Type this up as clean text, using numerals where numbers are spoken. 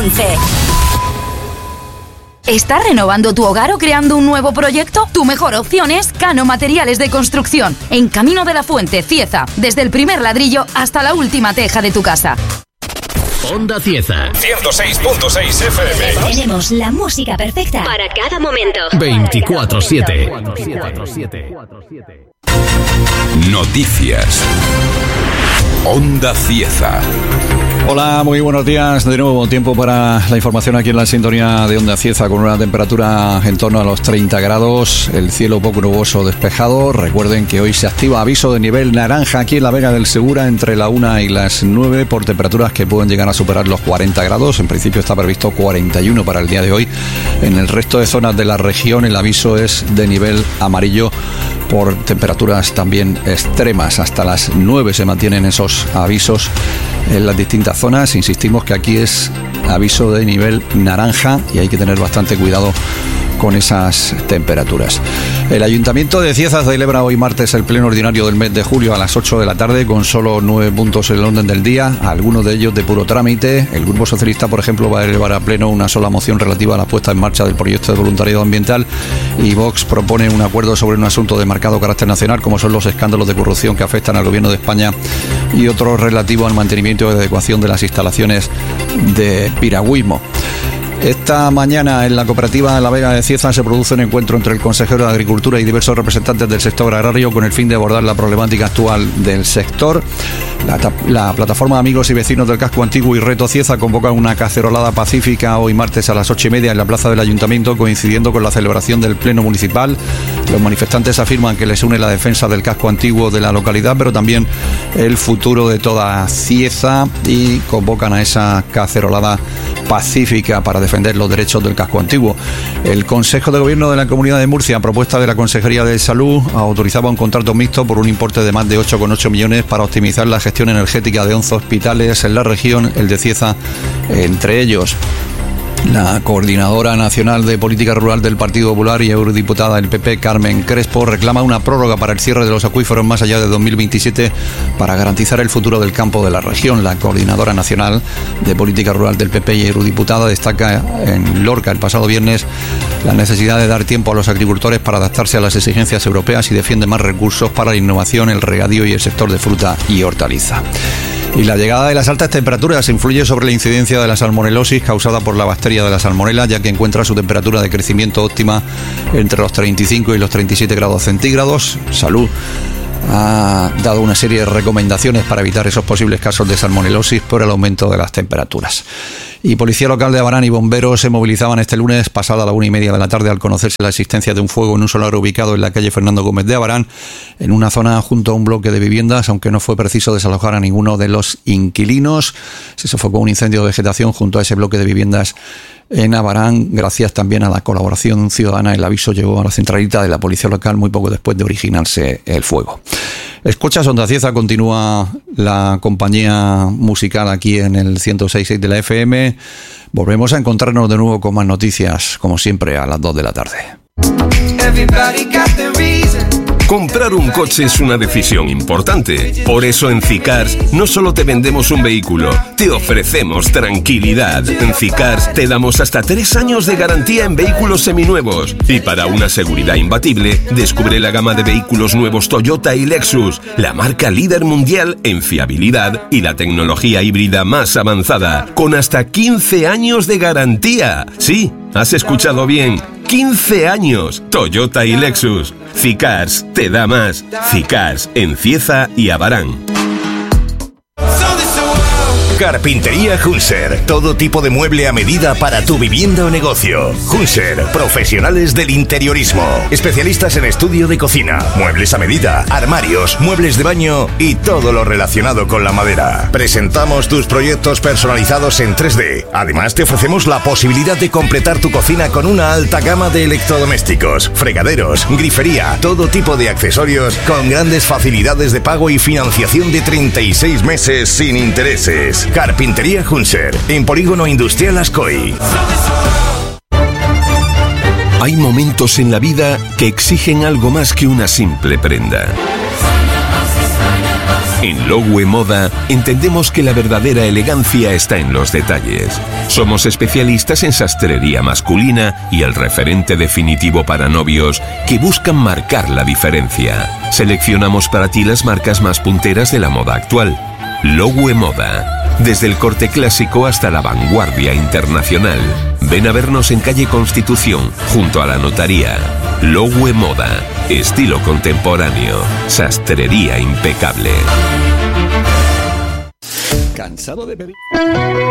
11. ¿Estás renovando tu hogar o creando un nuevo proyecto? Tu mejor opción es Cano Materiales de Construcción, en Camino de la Fuente, Cieza, desde el primer ladrillo hasta la última teja de tu casa. Onda Cieza 106.6 FM. Tenemos la música perfecta para cada momento. 24/7. Noticias. Onda Cieza. Hola, muy buenos días. De nuevo tiempo para la información aquí en la sintonía de Onda Cieza, con una temperatura en torno a los 30 grados, el cielo poco nuboso despejado. Recuerden que hoy se activa aviso de nivel naranja aquí en la Vega del Segura entre la 1 y las 9 por temperaturas que pueden llegar a superar los 40 grados. En principio está previsto 41 para el día de hoy. En el resto de zonas de la región el aviso es de nivel amarillo por temperaturas también extremas. Hasta las 9 se mantienen esos avisos en las distintas zonas. Insistimos que aquí es aviso de nivel naranja y hay que tener bastante cuidado con esas temperaturas. El Ayuntamiento de Cieza celebra hoy martes el pleno ordinario del mes de julio a las 8 de la tarde con solo 9 puntos en el orden del día, algunos de ellos de puro trámite. El Grupo Socialista, por ejemplo, va a elevar a pleno una sola moción relativa a la puesta en marcha del proyecto de voluntariado ambiental, y Vox propone un acuerdo sobre un asunto de marcado carácter nacional, como son los escándalos de corrupción que afectan al Gobierno de España, y otro relativo al mantenimiento y adecuación de las instalaciones de piragüismo. Esta mañana en la cooperativa de la Vega de Cieza se produce un encuentro entre el consejero de Agricultura y diversos representantes del sector agrario con el fin de abordar la problemática actual del sector. La plataforma de amigos y vecinos del casco antiguo y Reto Cieza convocan una cacerolada pacífica hoy martes a las 8:30 en la plaza del Ayuntamiento, coincidiendo con la celebración del pleno municipal. Los manifestantes afirman que les une la defensa del casco antiguo de la localidad, pero también el futuro de toda Cieza, y convocan a esa cacerolada pacífica para defender los derechos del casco antiguo. El Consejo de Gobierno de la Comunidad de Murcia, a propuesta de la Consejería de Salud, autorizaba un contrato mixto por un importe de más de 8,8 millones para optimizar la gestión energética de 11 hospitales en la región, el de Cieza entre ellos. La coordinadora nacional de política rural del Partido Popular y eurodiputada del PP, Carmen Crespo, reclama una prórroga para el cierre de los acuíferos más allá de 2027 para garantizar el futuro del campo de la región. La coordinadora nacional de política rural del PP y eurodiputada destaca en Lorca el pasado viernes la necesidad de dar tiempo a los agricultores para adaptarse a las exigencias europeas y defiende más recursos para la innovación, el regadío y el sector de fruta y hortaliza. Y la llegada de las altas temperaturas influye sobre la incidencia de la salmonelosis causada por la bacteria de la salmonela, ya que encuentra su temperatura de crecimiento óptima entre los 35 y los 37 grados centígrados. Salud ha dado una serie de recomendaciones para evitar esos posibles casos de salmonelosis por el aumento de las temperaturas. Y Policía Local de Abarán y bomberos se movilizaban este lunes pasada la 1:30 de la tarde al conocerse la existencia de un fuego en un solar ubicado en la calle Fernando Gómez de Abarán, en una zona junto a un bloque de viviendas, aunque no fue preciso desalojar a ninguno de los inquilinos. Se sofocó un incendio de vegetación junto a ese bloque de viviendas en Abarán, gracias también a la colaboración ciudadana. El aviso llegó a la centralita de la Policía Local muy poco después de originarse el fuego. Escuchas Onda Cieza, continúa la compañía musical aquí en el 106.6 de la FM. Volvemos a encontrarnos de nuevo con más noticias, como siempre, a las 2 de la tarde. Comprar un coche es una decisión importante. Por eso en Cicars no solo te vendemos un vehículo, te ofrecemos tranquilidad. En Cicars te damos hasta 3 años de garantía en vehículos seminuevos. Y para una seguridad imbatible, descubre la gama de vehículos nuevos Toyota y Lexus, la marca líder mundial en fiabilidad y la tecnología híbrida más avanzada, con hasta 15 años de garantía. Sí, has escuchado bien. 15 años. Toyota y Lexus. Cicars te da más. Cicars en Cieza y Abarán. Carpintería Hunser. Todo tipo de mueble a medida para tu vivienda o negocio. Hunser, profesionales del interiorismo. Especialistas en estudio de cocina, muebles a medida, armarios, muebles de baño y todo lo relacionado con la madera. Presentamos tus proyectos personalizados en 3D. Además, te ofrecemos la posibilidad de completar tu cocina con una alta gama de electrodomésticos, fregaderos, grifería, todo tipo de accesorios con grandes facilidades de pago y financiación de 36 meses sin intereses. Carpintería Hunser, en Polígono Industrial Ascoy. Hay momentos en la vida que exigen algo más que una simple prenda. En Lowe Moda entendemos que la verdadera elegancia está en los detalles. Somos especialistas en sastrería masculina y el referente definitivo para novios que buscan marcar la diferencia. Seleccionamos para ti las marcas más punteras de la moda actual. Lowe Moda, desde el corte clásico hasta la vanguardia internacional. Ven a vernos en calle Constitución, junto a la notaría. Lowe Moda, estilo contemporáneo, sastrería impecable. ¿Cansado de pedir?